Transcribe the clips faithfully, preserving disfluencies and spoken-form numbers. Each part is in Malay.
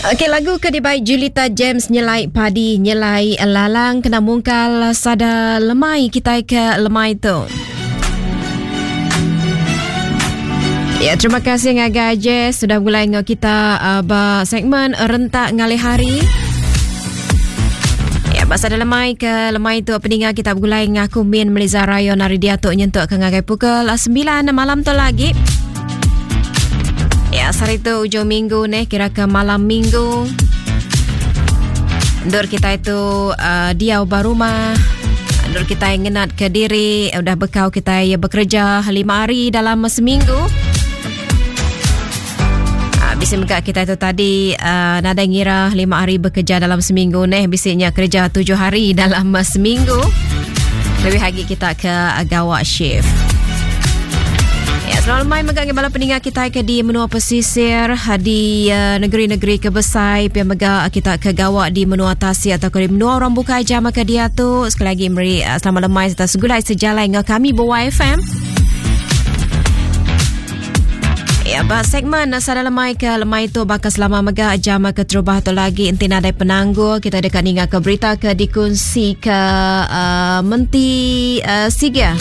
Okey, lagu kedibai Julita James nyelai padi nyelai lalang kena mungkal sada lemai kita ke lemai tu. Ya, terima kasih ngagai je sudah mulai ngau kita uh, ba segmen rentak ngalih hari. Ya, bahasa ada lemai ke lemai tu peninggal kita mulai ngaku min Meliza Raya nari dia tu nyentuk ke ngagai pukul sembilan malam tu lagi. Ya, hari itu ujung minggu nih, kira ke malam minggu. Dur kita itu uh, dia ubah rumah. Dur kita yang ngenat ke diri. Udah bekau kita ya bekerja lima hari dalam seminggu. Uh, bisa megak kita itu tadi uh, nada ngira lima hari bekerja dalam seminggu nih. Bisiknya kerja tujuh hari dalam seminggu. Lebih lagi kita ke gawak shift. Selamat malam megang bala peninggal kita ke di menua pesisir di uh, negeri-negeri kebesai pia mega kita ke gawak di menua Tasik atau ke menua orang bukai jam ke dia tu sekali lagi meri uh, selamat lemai serta segulai sejalan dengan kami Bawa F M. Ya, bah segmen sada lemai ke lemai tu bakal selama mega jam ke terubah tu lagi intina dai penangguh kita dekat ninga ke berita ke dikunci ke uh, menti uh, Siga.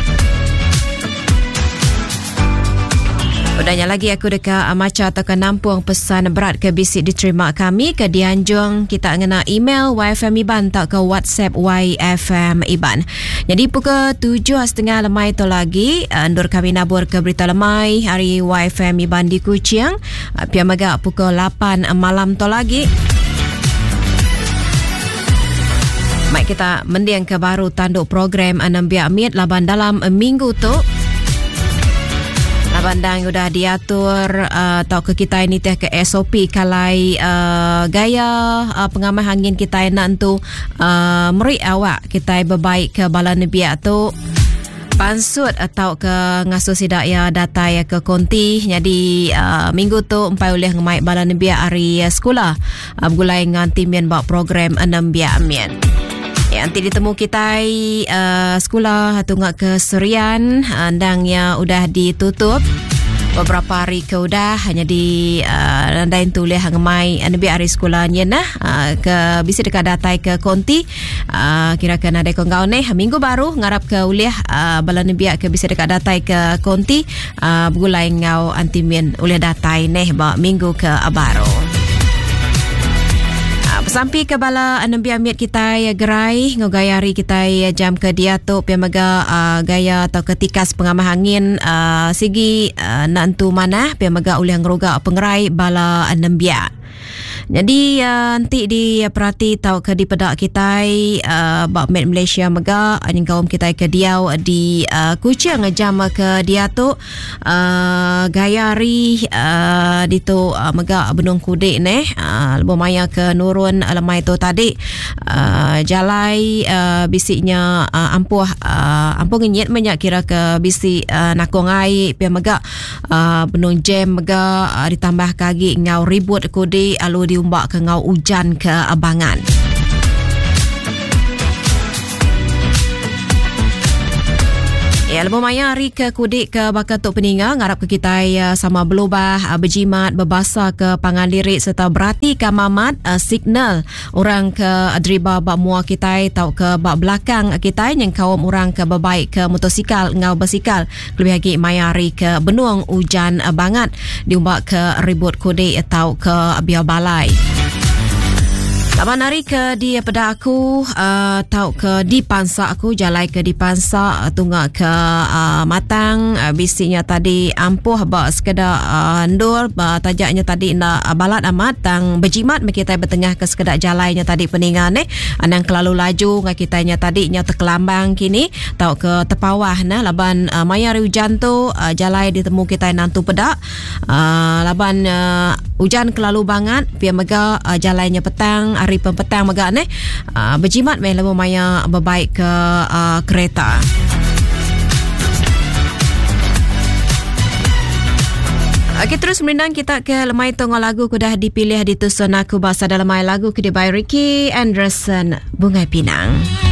Udahnya lagi aku dekat Amaca atau ke nampung pesan berat ke bisik diterima kami ke Dianjung kita ngena email Y F M Iban tak ke WhatsApp Y F M Iban. Jadi pukul tujuh setengah lemai tu lagi andur kami nabur ke berita lemai hari Y F M Iban di Kuching pia megak pukul lapan malam tu lagi. Mai kita mendiang ke baru tanduk program enam biak mit laban dalam minggu tu. Bandang udah diatur uh, tau ke kita ini teh ke S O P kalai uh, gaya uh, pengamai angin kita nak tu uh, meri awak kita berbaik ke bala nebiak tu pansut atau ke ngasuh sidak ya data ya ke konti jadi uh, minggu tu empai oleh ngemai bala nebiak hari uh, sekolah uh, bergulai dengan tim yang buat program enam biak mian. Ya, nanti ditemu kita uh, sekolah atau ngak ke Serian andang yang udah ditutup beberapa hari ke udah hanya di uh, nandain tulis hangamai anabi hari sekolahnya nah uh, ke bisa dekat datai ke konti uh, kira-kira ada kau ni minggu baru ngarap ke uliah uh, bala nebiak ke bisa dekat datai ke konti uh, bergulai ngau antimin uliah datai neh ba minggu ke baru. Sampai ke bala enam biak miat kita ya gerai ngogayari kita ya jam ke dia tu pia mega uh, gaya atau ketikas pengamah angin uh, sigi uh, nantu mana pia mega uliang roga pengerai bala enam biak. Jadi uh, nanti di uh, perhati tahu ke di pedak kita uh, bak met Malaysia mega aning kaum kita ke diau di uh, Kuching jam ke dia tu uh, gayari uh, di tu uh, mega benung kudik neh uh, lebih maya ke nurun lemai tu tadi uh, jalai uh, bisiknya uh, ampuh uh, ampuh ngenyet banyak kira ke bisik uh, nakong ai pia mega uh, benung jam mega uh, ditambah kagi ngau ribut kudik alu di umbak ke ngau hujan ke abangan. Ya, lebih maya hari ke kudik ke bakal tok peninggal ngarap ke kita ya, sama berubah uh, berjimat berbasa ke pangan lirik serta berarti ke mamat uh, signal orang ke driba bak mua kita tau ke bak belakang kita yang kaum orang ke berbaik ke motosikal ngau bersikal lebih lagi maya hari ke benuang hujan uh, banget diumbak ke ribut kudik atau ke biar balai. Laban hari ke di pada aku uh, tau ke di pansa aku jalai ke di pansa uh, tunggak ke uh, matang uh, bisiknya tadi ampuh ba sekedar uh, ndur ba tajaknya tadi na uh, balat amat tang berjimat kita bertengah ke sekedar jalainya tadi peningan eh anang kelalu laju ngak kitanya tadi nya terkelambang kini tau ke tepawah nah laban uh, maya hari hujan tu uh, jalai ditemu kita nantu pedak uh, laban uh, hujan kelalu banget pia mega uh, jalainya petang hari petang megak ni uh, berjimat main lama maya berbaik ke uh, kereta. Okey, terus merindang kita ke lemai tongol lagu kudah dipilih ditusun aku bahasa dalam lemai lagu ke di by Ricky Anderson Bunga Pinang.